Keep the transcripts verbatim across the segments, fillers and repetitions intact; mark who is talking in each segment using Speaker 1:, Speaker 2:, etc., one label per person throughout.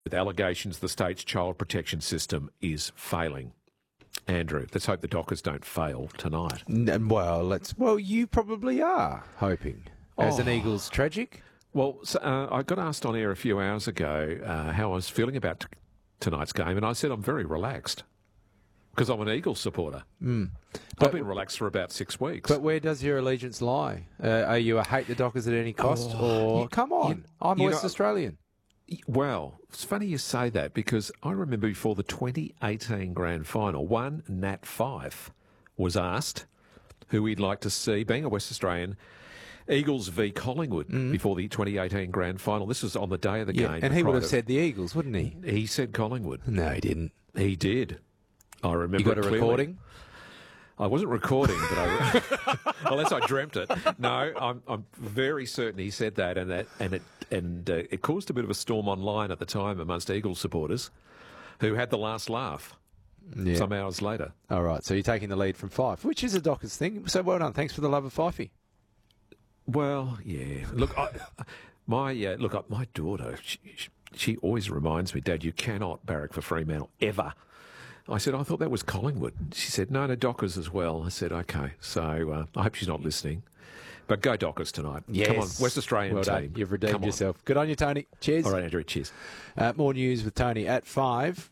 Speaker 1: with allegations the state's child protection system is failing. Andrew, let's hope the Dockers don't fail tonight.
Speaker 2: N- Well, let's. Well, you probably are hoping. As an
Speaker 1: Oh.
Speaker 2: Eagles tragic?
Speaker 1: Well, so, uh, I got asked on air a few hours ago uh, how I was feeling about t- tonight's game, and I said I'm very relaxed because I'm an Eagles supporter.
Speaker 2: Mm.
Speaker 1: I've been relaxed for about six weeks.
Speaker 2: But where does your allegiance lie? Uh, are you a hate the Dockers at any cost?
Speaker 1: Oh,
Speaker 2: or,
Speaker 1: you-
Speaker 2: come on,
Speaker 1: you-
Speaker 2: I'm
Speaker 1: you
Speaker 2: West
Speaker 1: know-
Speaker 2: Australian.
Speaker 1: Well, it's funny you say that because I remember before the twenty eighteen grand final, one Nat Fife was asked who he'd like to see, being a West Australian, Eagles v Collingwood before the twenty eighteen grand final. This was on the day of the
Speaker 2: Yeah,
Speaker 1: game.
Speaker 2: and he would have
Speaker 1: prior to-
Speaker 2: said the Eagles, wouldn't he?
Speaker 1: He said Collingwood.
Speaker 2: No, he didn't.
Speaker 1: He did. I remember
Speaker 2: You got a
Speaker 1: it clearly.
Speaker 2: recording?
Speaker 1: I wasn't recording, but I, unless I dreamt it. No, I'm, I'm very certain he said that, and that, and it, and uh, it caused a bit of a storm online at the time amongst Eagles supporters, who had the last laugh
Speaker 2: Yeah.
Speaker 1: some hours later.
Speaker 2: All right, so you're taking the lead from Fife, which is a Dockers thing. So well done. Thanks for the love of Fifey.
Speaker 1: Well, yeah. Look, I, my uh, look, uh, my daughter, she, she always reminds me, Dad, you cannot barrack for Fremantle ever. I said, I thought that was Collingwood. She said, no, no, Dockers as well. I said, okay. So uh, I hope she's not listening. But go Dockers tonight.
Speaker 2: Yes.
Speaker 1: Come on, West Australian
Speaker 2: Well
Speaker 1: team.
Speaker 2: done. You've redeemed
Speaker 1: Come on.
Speaker 2: yourself. Good on you, Tony. Cheers.
Speaker 1: All right, Andrew, cheers.
Speaker 2: Uh, more news with Tony at five.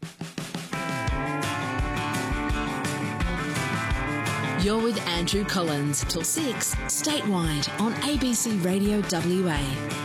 Speaker 3: You're with Andrew Collins till six, statewide on A B C Radio W A.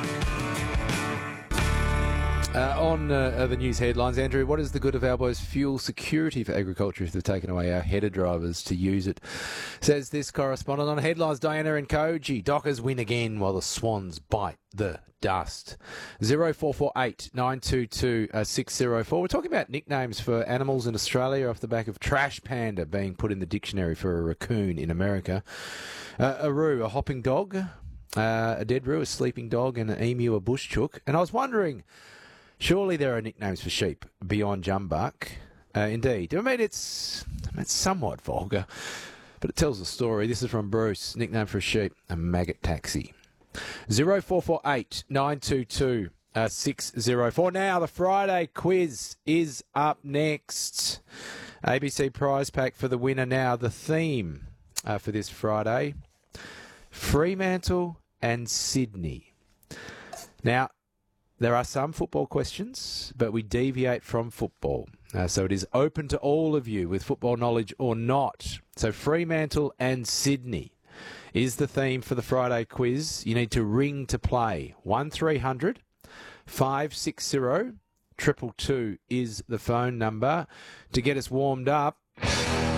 Speaker 2: Uh, on uh, the news headlines, Andrew, what is the good of Albo's fuel security for agriculture if they've taken away our header drivers to use it? Says this correspondent on Headlines, Diana and Koji. Dockers win again while the Swans bite the dust. zero four four eight nine two two six zero four. We're talking about nicknames for animals in Australia off the back of Trash Panda being put in the dictionary for a raccoon in America. Uh, a roo, a hopping dog, uh, a dead roo, a sleeping dog, and an emu, a bush chook. And I was wondering, surely there are nicknames for sheep beyond Jumbuck. Uh, indeed. I mean, it's, it's somewhat vulgar, but it tells a story. This is from Bruce, nickname for a sheep, a maggot taxi. zero four four eight nine two two six zero four. Now, the Friday quiz is up next. A B C prize pack for the winner now. The theme uh, for this Friday, Fremantle and Sydney. Now, there are some football questions, but we deviate from football. Uh, so it is open to all of you with football knowledge or not. So Fremantle and Sydney is the theme for the Friday quiz. You need to ring to play. one three hundred five six zero two two two is the phone number to get us warmed up.